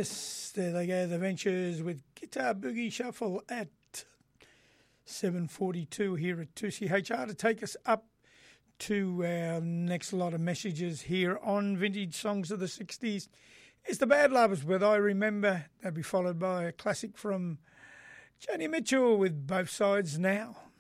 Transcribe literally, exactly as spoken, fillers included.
Yes, there they go, the Ventures with Guitar Boogie Shuffle at seven forty-two here at two C H R to take us up to our next lot of messages here on Vintage Songs of the sixties. It's the Bad Lovers with I Remember. They'll be followed by a classic from Joni Mitchell with Both Sides Now.